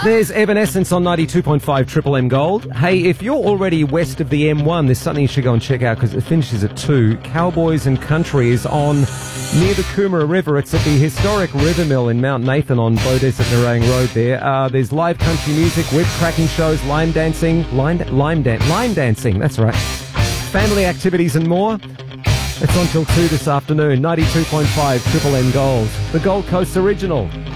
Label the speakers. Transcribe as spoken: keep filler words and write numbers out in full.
Speaker 1: There's Evanescence on ninety-two point five Triple M Gold. Hey, if you're already west of the M one, there's something you should go and check out because it finishes at two. Cowboys and Country is on near the Coomera River. It's at the historic River Mill in Mount Nathan on Beaudesert Nerang Road there. Uh, there's live country music, whip cracking shows, lime dancing, line, lime, dan- line dancing, that's right. Family activities and more. It's on till two this afternoon. ninety-two point five Triple M Gold, the Gold Coast original.